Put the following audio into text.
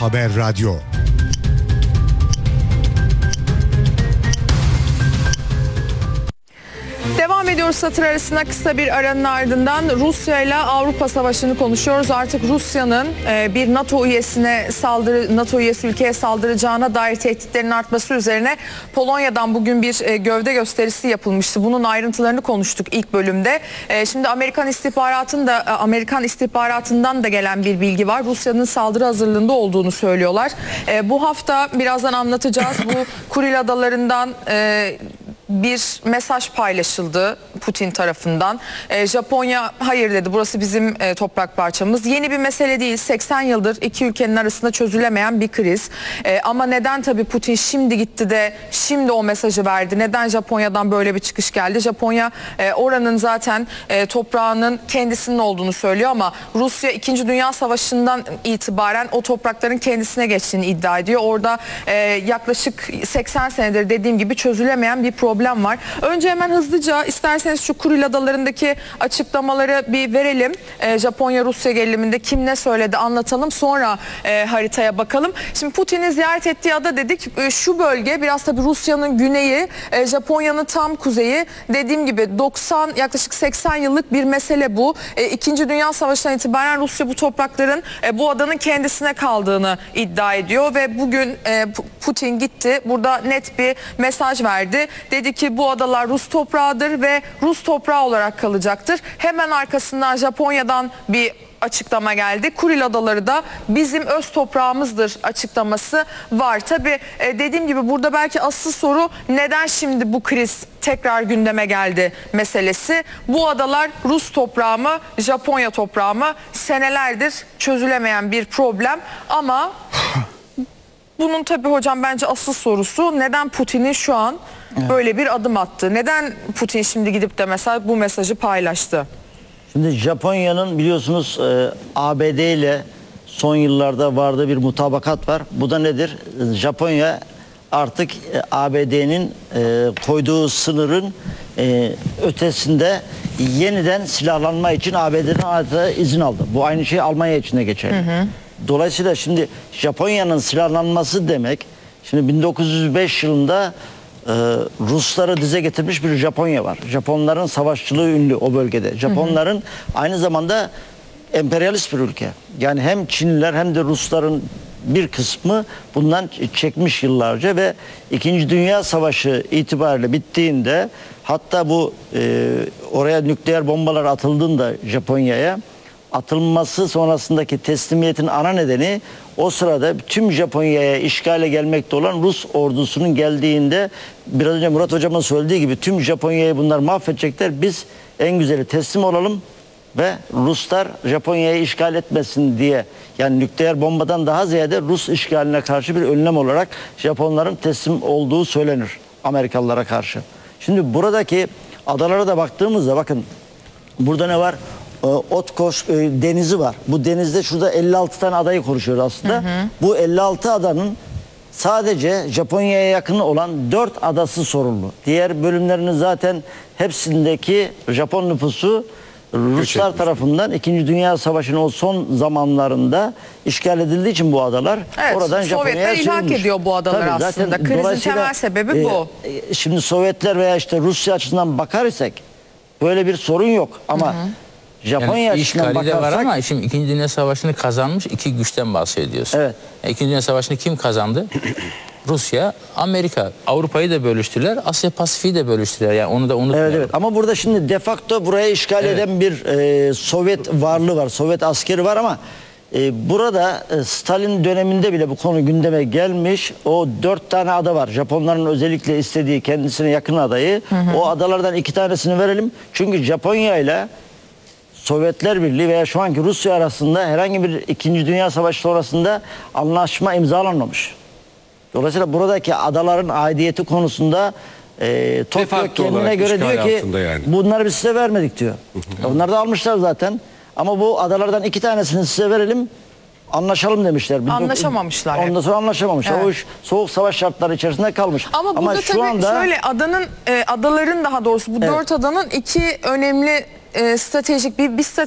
Haber Radyo. Devam ediyoruz satır arasında, kısa bir aranın ardından Rusya ile Avrupa Savaşı'nı konuşuyoruz. Artık Rusya'nın bir NATO üyesi ülkeye saldıracağına dair tehditlerin artması üzerine Polonya'dan bugün bir gövde gösterisi yapılmıştı. Bunun ayrıntılarını konuştuk ilk bölümde. Şimdi Amerikan istihbaratından da gelen bir bilgi var. Rusya'nın saldırı hazırlığında olduğunu söylüyorlar. Bu hafta birazdan anlatacağız. Bu Kuril Adaları'ndan bir mesaj paylaşıldı Putin tarafından. Japonya hayır dedi, burası bizim toprak parçamız. Yeni bir mesele değil. 80 yıldır iki ülkenin arasında çözülemeyen bir kriz. Ama neden tabii Putin şimdi gitti de şimdi o mesajı verdi? Neden Japonya'dan böyle bir çıkış geldi? Japonya oranın zaten toprağının kendisinin olduğunu söylüyor ama Rusya 2. Dünya Savaşı'ndan itibaren o toprakların kendisine geçtiğini iddia ediyor. Orada yaklaşık 80 senedir dediğim gibi çözülemeyen bir problem var. Önce hemen hızlıca isterseniz şu Kuril Adaları'ndaki açıklamaları bir verelim. Japonya-Rusya geriliminde kim ne söyledi anlatalım. Sonra haritaya bakalım. Şimdi Putin'in ziyaret ettiği ada dedik. Şu bölge biraz tabii Rusya'nın güneyi, Japonya'nın tam kuzeyi. Dediğim gibi yaklaşık 80 yıllık bir mesele bu. 2. Dünya Savaşı'ndan itibaren Rusya bu toprakların, bu adanın kendisine kaldığını iddia ediyor ve bugün Putin gitti. Burada net bir mesaj verdi. Dedi ki bu adalar Rus toprağıdır ve Rus toprağı olarak kalacaktır. Hemen arkasından Japonya'dan bir açıklama geldi. Kuril Adaları da bizim öz toprağımızdır açıklaması var. Tabii dediğim gibi burada belki asıl soru neden şimdi bu kriz tekrar gündeme geldi meselesi. Bu adalar Rus toprağı mı, Japonya toprağı mı? Senelerdir çözülemeyen bir problem ama bunun tabii hocam bence asıl sorusu neden Putin'in şu an böyle bir adım attı? Neden Putin şimdi gidip de mesela bu mesajı paylaştı? Şimdi Japonya'nın biliyorsunuz ABD ile son yıllarda vardığı bir mutabakat var. Bu da nedir? Japonya artık ABD'nin koyduğu sınırın ötesinde yeniden silahlanma için ABD'den adeta izin aldı. Bu aynı şey Almanya için de geçerli. Dolayısıyla şimdi Japonya'nın silahlanması demek, şimdi 1905 yılında Rusları dize getirmiş bir Japonya var. Japonların savaşçılığı ünlü o bölgede. Japonların aynı zamanda emperyalist bir ülke. Yani hem Çinliler hem de Rusların bir kısmı bundan çekmiş yıllarca ve 2. Dünya Savaşı itibariyle bittiğinde, hatta bu oraya nükleer bombalar atıldığında Japonya'ya atılması sonrasındaki teslimiyetin ana nedeni o sırada tüm Japonya'ya işgale gelmekte olan Rus ordusunun geldiğinde, biraz önce Murat Hocam'ın söylediği gibi tüm Japonya'yı bunlar mahvedecekler. Biz en güzeli teslim olalım ve Ruslar Japonya'yı işgal etmesin diye, yani nükleer bombadan daha ziyade Rus işgaline karşı bir önlem olarak Japonların teslim olduğu söylenir Amerikalılara karşı. Şimdi buradaki adalara da baktığımızda bakın burada ne var? Otkoş denizi var. Bu denizde şurada 56 tane adayı konuşuyoruz aslında. Bu 56 adanın sadece Japonya'ya yakın olan 4 adası sorumlu. Diğer bölümlerinin zaten hepsindeki Japon nüfusu Ruslar tarafından 2. Dünya Savaşı'nın o son zamanlarında işgal edildiği için bu adalar oradan Japonya'ya Sovyetler ilhak ediyor bu adalar aslında. Krizin temel sebebi bu. Şimdi Sovyetler veya işte Rusya açısından bakarsak böyle bir sorun yok ama Japonya yani açısından bakarsak... var ama şimdi 2. Dünya Savaşı'nı kazanmış iki güçten bahsediyorsun. Evet. 2. Dünya Savaşı'nı kim kazandı? Rusya, Amerika. Avrupa'yı da bölüştüler, Asya Pasifik'i de bölüştüler. Yani onu da unutmayalım. Evet. Ama burada şimdi de facto buraya işgal eden bir Sovyet varlığı var, Sovyet askeri var ama burada Stalin döneminde bile bu konu gündeme gelmiş. O 4 tane ada var. Japonların özellikle istediği kendisine yakın adayı. O adalardan 2 tanesini verelim. Çünkü Japonya ile Sovyetler Birliği veya şu anki Rusya arasında herhangi bir 2. Dünya Savaşı sonrasında anlaşma imzalanmamış. Dolayısıyla buradaki adaların aidiyeti konusunda Tokyo kendine göre diyor ki yani, bunları biz size vermedik diyor. Onlar da almışlar zaten. Ama bu adalardan 2 tanesini size verelim, anlaşalım demişler. Anlaşamamışlar. Ondan sonra anlaşamamışlar. Evet. O iş soğuk savaş şartları içerisinde kalmış. Ama burada şu tabii anda şöyle adaların daha doğrusu bu 4 adanın 2 önemli stratejik bir